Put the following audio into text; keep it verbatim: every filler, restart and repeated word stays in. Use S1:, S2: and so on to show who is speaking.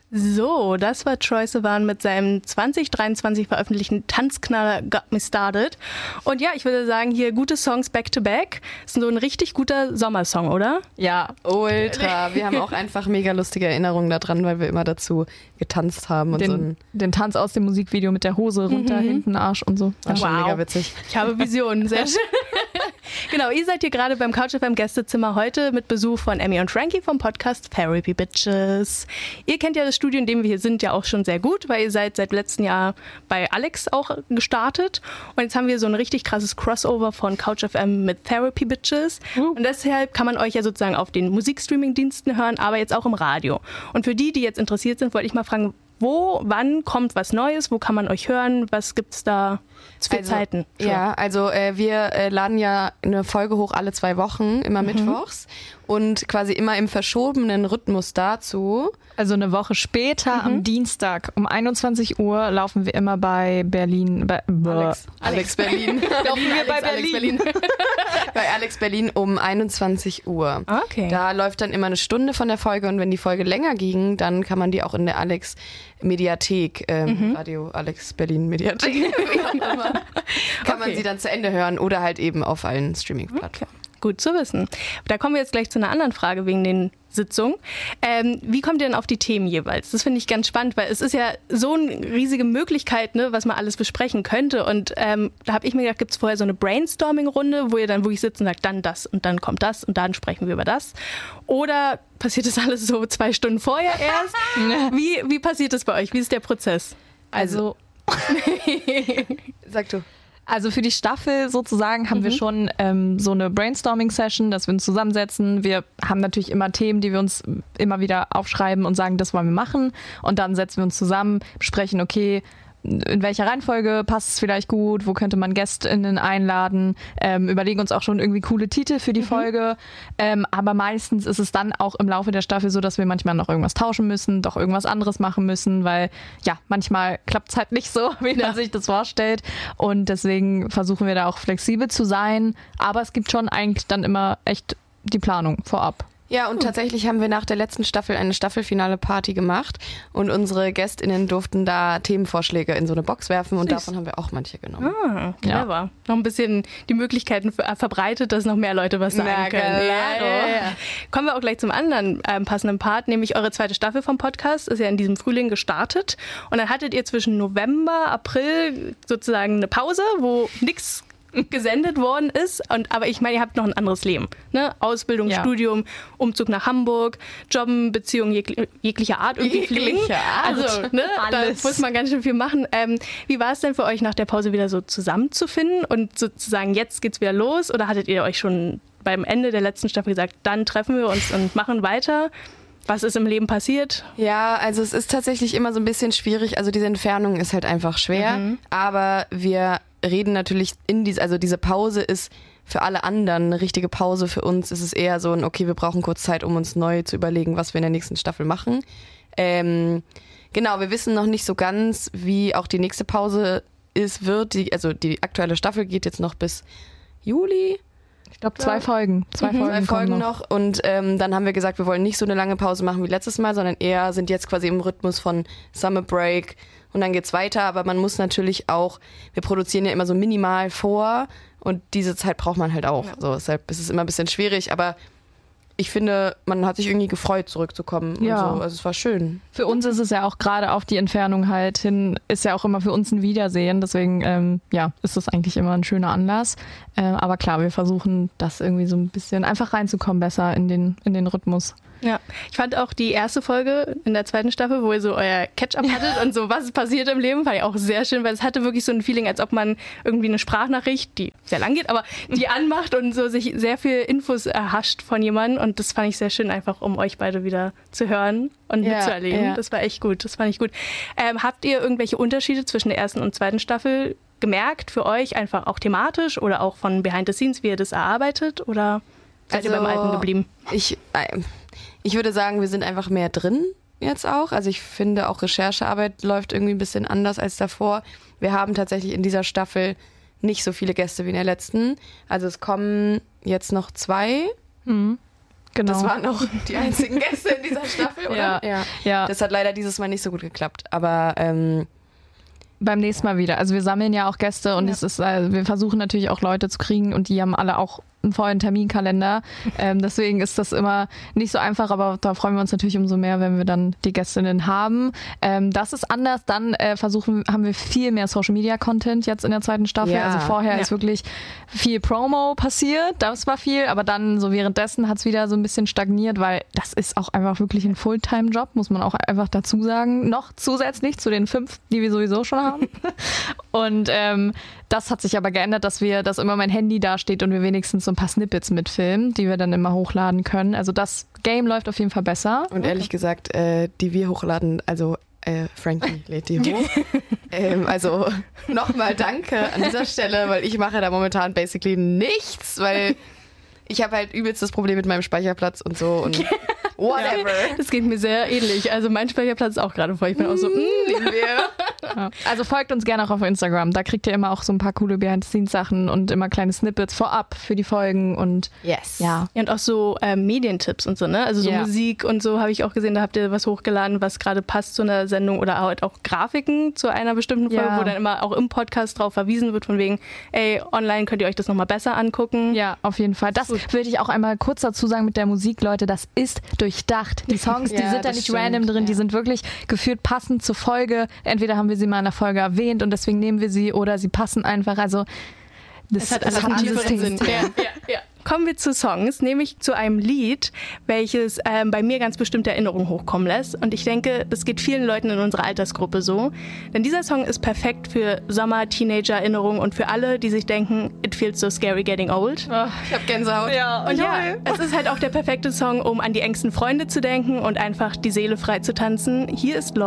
S1: So, das war Troye Sivan mit seinem zwanzig dreiundzwanzig veröffentlichten Tanzknaller Got Me Started. Und ja, ich würde sagen, hier gute Songs back to back. Das ist so ein richtig guter Sommersong, oder?
S2: Ja, ultra. Wir haben auch einfach mega lustige Erinnerungen daran, weil wir immer dazu getanzt haben. Und
S3: den,
S2: so ein
S3: den Tanz aus dem Musikvideo mit der Hose runter, mhm. hinten Arsch und so.
S2: War schon mega witzig.
S1: Ich habe Visionen, sehr schön. Genau, ihr seid hier gerade beim Couch F M Gästezimmer heute mit Besuch von Emmy und Frankie vom Podcast Therapy Bitches. Ihr kennt ja das Studio, in dem wir hier sind, ja auch schon sehr gut, weil ihr seid seit letztem Jahr bei Alex auch gestartet. Und jetzt haben wir so ein richtig krasses Crossover von Couch F M mit Therapy Bitches. Uh. Und deshalb kann man euch ja sozusagen auf den Musikstreaming-Diensten hören, aber jetzt auch im Radio. Und für die, die jetzt interessiert sind, wollte ich mal fragen, wo, wann kommt was Neues? Wo kann man euch hören? Was gibt's da für
S2: also,
S1: Zeiten?
S2: Schon. Ja, also äh, wir äh, laden ja eine Folge hoch alle zwei Wochen, immer mhm. mittwochs. Und quasi immer im verschobenen Rhythmus dazu.
S3: Also eine Woche später, mhm. am Dienstag um einundzwanzig Uhr laufen wir immer bei Berlin. Bei
S2: Alex, Alex Berlin.
S3: Laufen wir bei
S2: Alex,
S3: Berlin.
S2: Alex Berlin. Bei Alex Berlin um einundzwanzig Uhr.
S1: Okay.
S2: Da läuft dann immer eine Stunde von der Folge und wenn die Folge länger ging, dann kann man die auch in der Alex Mediathek, ähm, mhm. Radio Alex Berlin Mediathek, wie auch immer, kann okay. man sie dann zu Ende hören oder halt eben auf allen Streaming-Plattformen.
S1: Okay. Gut zu wissen. Da kommen wir jetzt gleich zu einer anderen Frage wegen den Sitzungen. Ähm, wie kommt ihr denn auf die Themen jeweils? Das finde ich ganz spannend, weil es ist ja so eine riesige Möglichkeit, ne, was man alles besprechen könnte. Und ähm, da habe ich mir gedacht, gibt es vorher so eine Brainstorming-Runde, wo ihr dann wirklich sitzt und sagt, dann das und dann kommt das und dann sprechen wir über das. Oder passiert das alles so zwei Stunden vorher erst? wie, wie passiert das bei euch? Wie ist der Prozess?
S3: Also,
S2: sag du.
S3: Also für die Staffel sozusagen haben
S1: mhm.
S3: wir schon ähm, so eine Brainstorming-Session, dass wir uns zusammensetzen. Wir haben natürlich immer Themen, die wir uns immer wieder aufschreiben und sagen, das wollen wir machen. Und dann setzen wir uns zusammen, besprechen, okay, in welcher Reihenfolge passt es vielleicht gut, wo könnte man GästInnen einladen, ähm, überlegen uns auch schon irgendwie coole Titel für die mhm. Folge. Ähm, aber meistens ist es dann auch im Laufe der Staffel so, dass wir manchmal noch irgendwas tauschen müssen, doch irgendwas anderes machen müssen, weil ja, manchmal klappt es halt nicht so, wie ja. man sich das vorstellt. Und deswegen versuchen wir da auch flexibel zu sein. Aber es gibt schon eigentlich dann immer echt die Planung vorab.
S2: Ja, und tatsächlich haben wir nach der letzten Staffel eine Staffelfinale-Party gemacht und unsere GästInnen durften da Themenvorschläge in so eine Box werfen und Süß. Davon haben wir auch manche genommen.
S1: Ah, clever. Ja. Noch ein bisschen die Möglichkeiten für, verbreitet, dass noch mehr Leute was sagen
S2: Na,
S1: können.
S2: Ja,
S1: ja, ja. Kommen wir auch gleich zum anderen ähm, passenden Part, nämlich eure zweite Staffel vom Podcast ist ja in diesem Frühling gestartet und dann hattet ihr zwischen November, April sozusagen eine Pause, wo nichts gesendet worden ist. Und, aber ich meine, ihr habt noch ein anderes Leben. Ne? Ausbildung, ja. Studium, Umzug nach Hamburg, Jobben, Beziehungen jeg- jeglicher Art irgendwie fliegen. Also ne, da muss man ganz schön viel machen. Ähm, wie war es denn für euch, nach der Pause wieder so zusammenzufinden und sozusagen jetzt geht's wieder los? Oder hattet ihr euch schon beim Ende der letzten Staffel gesagt, dann treffen wir uns und machen weiter? Was ist im Leben passiert?
S2: Ja, also es ist tatsächlich immer so ein bisschen schwierig. Also diese Entfernung ist halt einfach schwer. Mhm. Aber wir reden natürlich in diese, also diese Pause ist für alle anderen eine richtige Pause. Für uns ist es eher so ein, okay, wir brauchen kurz Zeit, um uns neu zu überlegen, was wir in der nächsten Staffel machen. Ähm, genau, wir wissen noch nicht so ganz, wie auch die nächste Pause ist, wird. Die, also die aktuelle Staffel geht jetzt noch bis Juli.
S3: Ich glaube, zwei ja. Folgen. Zwei
S2: mhm.
S3: Folgen,
S2: zwei Folgen
S3: noch.
S2: noch. Und ähm, dann haben wir gesagt, wir wollen nicht so eine lange Pause machen wie letztes Mal, sondern eher sind jetzt quasi im Rhythmus von Summer Break und dann geht's weiter. Aber man muss natürlich auch, wir produzieren ja immer so minimal vor und diese Zeit braucht man halt auch. Ja. So, deshalb ist es immer ein bisschen schwierig, aber ich finde, man hat sich irgendwie gefreut, zurückzukommen.
S3: Ja.
S2: Und so. Also es war schön.
S3: Für uns ist es ja auch gerade auf die Entfernung halt hin, ist ja auch immer für uns ein Wiedersehen. Deswegen ähm, ja, ist das eigentlich immer ein schöner Anlass. Äh, aber klar, wir versuchen das irgendwie so ein bisschen einfach reinzukommen, besser in den, in den Rhythmus.
S1: Ja, ich fand auch die erste Folge in der zweiten Staffel, wo ihr so euer Catch-up hattet ja. und so, was passiert im Leben, fand ich auch sehr schön, weil es hatte wirklich so ein Feeling, als ob man irgendwie eine Sprachnachricht, die sehr lang geht, aber die anmacht und so sich sehr viel Infos erhascht von jemandem und das fand ich sehr schön, einfach um euch beide wieder zu hören und ja, mitzuerleben. Ja. Das war echt gut, das fand ich gut. Ähm, habt ihr irgendwelche Unterschiede zwischen der ersten und zweiten Staffel gemerkt für euch, einfach auch thematisch oder auch von Behind the Scenes, wie ihr das erarbeitet oder seid
S2: also,
S1: ihr beim Alten geblieben?
S2: Ich... Äh, Ich würde sagen, wir sind einfach mehr drin jetzt auch. Also ich finde auch Recherchearbeit läuft irgendwie ein bisschen anders als davor. Wir haben tatsächlich in dieser Staffel nicht so viele Gäste wie in der letzten. Also es kommen jetzt noch zwei.
S3: Mhm. Genau.
S2: Das waren auch die einzigen Gäste in dieser Staffel. Oder
S3: Ja.
S2: Ja.
S3: Ja.
S2: Das hat leider dieses Mal nicht so gut geklappt. Aber ähm,
S3: beim nächsten Mal wieder. Also wir sammeln ja auch Gäste und ja. es ist, also wir versuchen natürlich auch Leute zu kriegen und die haben alle auch einen vollen Terminkalender. Ähm, deswegen ist das immer nicht so einfach, aber da freuen wir uns natürlich umso mehr, wenn wir dann die Gästinnen haben. Ähm, das ist anders. Dann äh, versuchen, haben wir viel mehr Social Media Content jetzt in der zweiten Staffel.
S2: Ja.
S3: Also vorher
S1: Ja.
S3: ist wirklich viel Promo passiert. Das war viel, aber dann so währenddessen hat es wieder so ein bisschen stagniert, weil das ist auch einfach wirklich ein Fulltime-Job, muss man auch einfach dazu sagen. Noch zusätzlich zu den fünf, die wir sowieso schon haben. Und ähm, das hat sich aber geändert, dass wir, dass immer mein Handy da steht und wir wenigstens so ein paar Snippets mitfilmen, die wir dann immer hochladen können. Also das Game läuft auf jeden Fall besser.
S2: und ehrlich gesagt, äh, die wir hochladen, also äh, Frankie lädt die hoch. ähm, also nochmal danke an dieser Stelle, weil ich mache da momentan basically nichts, weil ich habe halt übelst das Problem mit meinem Speicherplatz und so und whatever.
S1: Das geht mir sehr ähnlich. Also mein Speicherplatz ist auch gerade voll. Ich bin auch so, mm,
S2: Lieben wir.
S3: Ja. Also folgt uns gerne auch auf Instagram. Da kriegt ihr immer auch so ein paar coole Behind-the-Scenes-Sachen und immer kleine Snippets vorab für die Folgen und
S2: Yes.
S3: ja.
S1: Ja, und auch so ähm, Medientipps und so, ne? Also so
S3: Ja.
S1: Musik und so habe ich auch gesehen, da habt ihr was hochgeladen, was gerade passt zu einer Sendung oder halt auch Grafiken zu einer bestimmten Folge,
S3: Ja.
S1: wo dann immer auch im Podcast drauf verwiesen wird, von wegen, ey, online könnt ihr euch das nochmal besser angucken.
S3: Ja, auf jeden Fall. Das würde ich auch einmal kurz dazu sagen mit der Musik, Leute, das ist durchdacht. Die Songs, die
S2: Ja,
S3: sind da
S2: das
S3: nicht
S2: stimmt,
S3: random drin, die
S2: ja.
S3: sind wirklich gefühlt passend zur Folge. Entweder haben wir sie mal in der Folge erwähnt und deswegen nehmen wir sie oder sie passen einfach. Also das,
S1: Es hat
S3: das
S1: alles
S3: hat
S1: einen
S3: ein
S1: tieferen
S3: System.
S1: Sinn. Ja, ja, ja. Kommen wir zu Songs, nämlich zu einem Lied, welches ähm, bei mir ganz bestimmte Erinnerungen hochkommen lässt. Und ich denke, das geht vielen Leuten in unserer Altersgruppe so. Denn dieser Song ist perfekt für Sommer-Teenager-Erinnerungen und für alle, die sich denken, it feels so scary getting old.
S2: Ich hab Gänsehaut.
S3: Ja,
S1: Und ja, es ist halt auch der perfekte Song, um an die engsten Freunde zu denken und einfach die Seele frei zu tanzen. Hier ist Love.